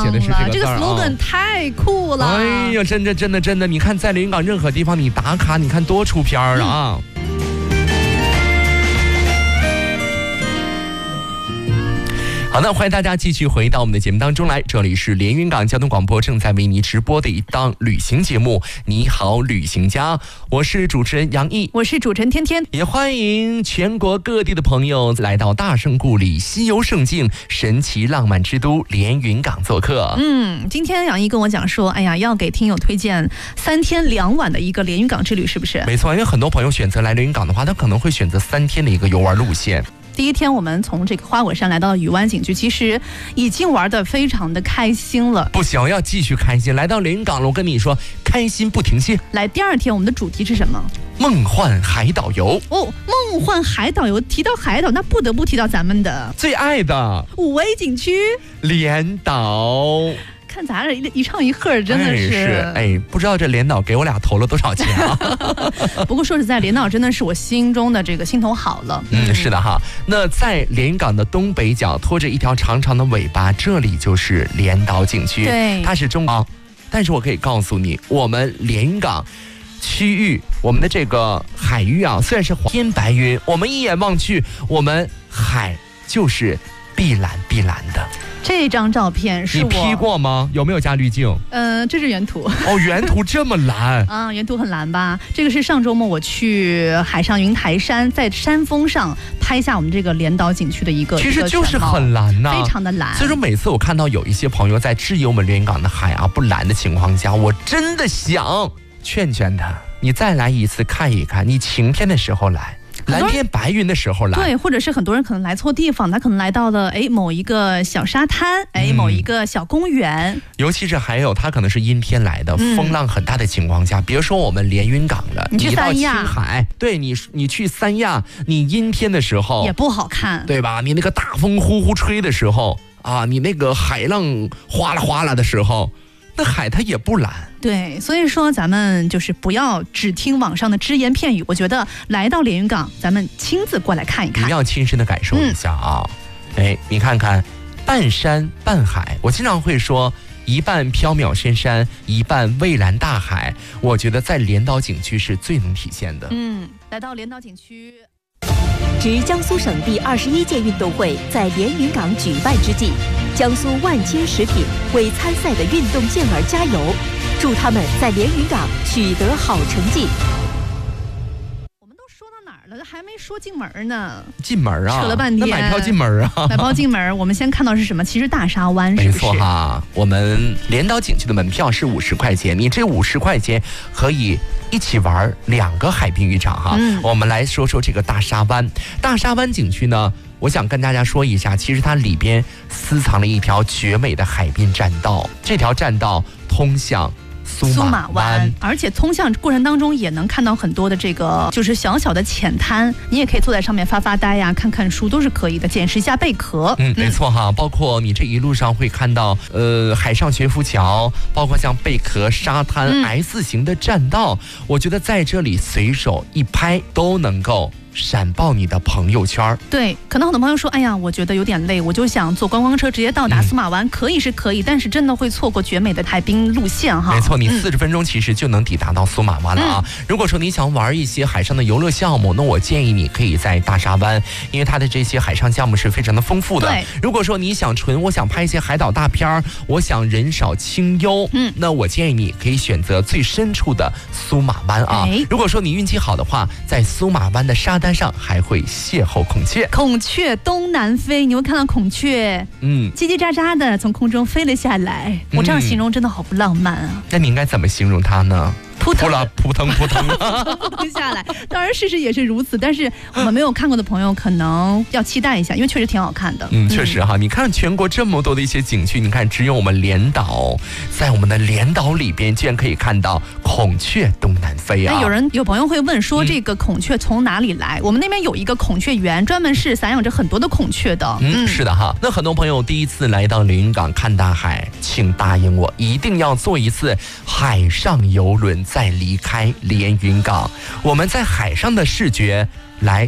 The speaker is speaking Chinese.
写的是这个字这个 slogan 太酷了。 哎呀，真的，你看在连云港任何地方你打卡，你看多出片儿啊。好的，欢迎大家继续回到我们的节目当中来，这里是连云港交通广播正在为您直播的一档旅行节目，你好旅行家，我是主持人杨毅， 我是主持人天天， 也欢迎全国各地的朋友来到大圣故里、西游胜境、神奇浪漫之都连云港做客。 今天杨毅跟我讲说，哎呀，要给听友推荐3天2晚的一个连云港之旅，是不是？ 没错，因为很多朋友选择来连云港的话，他可能会选择3天的一个游玩路线。 第一天我们从这个花果山来到屿湾景区，其实已经玩得非常的开心了。 不行，要继续开心。来到连云港了，我跟你说，开心不停歇。 来，第2天我们的主题是什么？ 梦幻海岛游。 哦，梦幻海岛游，提到海岛，那不得不提到咱们的最爱的 5A景区连岛。 看咱这一唱一和，真的是不知道这连岛给我俩投了多少钱啊？ 不过说实在，连岛真的是我心中的这个心头好了。 是的哈。那在连云港的东北角，拖着一条长长的尾巴，这里就是连岛景区。 对， 它是中港，但是我可以告诉你，我们连云港区域，我们的这个海域啊，虽然是黄天白云，我们一眼望去，我们海就是碧蓝碧蓝的。 这张照片是我你 P 过吗？有没有加滤镜？ 这是原图。 哦，原图这么蓝啊，原图很蓝吧？这个是上周末我去海上云台山，在山峰上拍下我们这个连岛景区的一个， 其实就是很蓝呐， 非常的蓝。 所以说每次我看到有一些朋友在质疑我们连云港的海啊不蓝的情况下，我真的想劝他，你再来一次看一看，你晴天的时候来。蓝天白云的时候来， 对，或者是很多人可能来错地方，他可能来到了某一个小沙滩，某一个小公园， 尤其是还有他可能是阴天来的，风浪很大的情况下，别说我们连云港了， 你去三亚， 到青海，对你去三亚，你阴天的时候也不好看， 对吧？你那个大风呼呼吹的时候啊，你那个海浪哗啦哗啦的时候，那海它也不蓝。 对，所以说咱们就是不要只听网上的只言片语，我觉得来到连云港，咱们亲自过来看一看， 一定要亲身的感受一下啊！你看看，半山半海，我经常会说，一半缥缈深山，一半蔚蓝大海。我觉得在连岛景区是最能体现的。 来到连岛景区。 值江苏省第21届运动会在连云港举办之际，江苏万千食品为参赛的运动健儿加油，祝他们在连云港取得好成绩。 我们都说到哪儿了？还没说进门呢。 进门啊？ 扯了半天。 那买票进门啊？ 买票进门。我们先看到是什么？其实大沙湾是不是？ 没错哈，我们连岛景区的门票是50块钱，你这50块钱可以一起玩2个海滨浴场哈。我们来说说这个大沙湾。大沙湾景区呢，我想跟大家说一下，其实它里边私藏了一条绝美的海滨栈道，这条栈道通向苏马湾， 而且通向过程当中也能看到很多的这个就是小小的浅滩，你也可以坐在上面发发呆呀，看看书都是可以的，捡拾一下贝壳。 没错哈，包括你这一路上会看到海上悬浮桥，包括像贝壳沙滩 S 型的栈道，我觉得在这里随手一拍都能够闪爆你的朋友圈。 对，可能很多朋友说，哎呀，我觉得有点累，我就想坐观光车直接到达苏马湾，可以是可以，但是真的会错过绝美的海滨路线哈。 没错，你40分钟其实就能抵达到苏马湾了啊。如果说你想玩一些海上的游乐项目，那我建议你可以在大沙湾，因为它的这些海上项目是非常的丰富的。 对， 如果说你想我想拍一些海岛大片，我想人少清幽，那我建议你可以选择最深处的苏马湾啊。如果说你运气好的话，在苏马湾的沙滩上还会邂逅孔雀， 孔雀东南飞，你会看到孔雀，叽叽喳喳的从空中飞了下来。我这样形容真的好不浪漫啊！ 那你应该怎么形容它呢？ 扑腾扑腾扑腾扑腾下来。当然事实也是如此，但是我们没有看过的朋友可能要期待一下，因为确实挺好看的。 确实哈，你看全国这么多的一些景区，你看只有我们连岛，在我们的连岛里边居然可以看到孔雀东南飞啊！ 有朋友会问说，这个孔雀从哪里来？我们那边有一个孔雀园，专门是散养着很多的孔雀的。 是的哈。那很多朋友第一次来到连云港看大海，请答应我，一定要坐一次海上游轮，再离开连云港，我们在海上的视觉来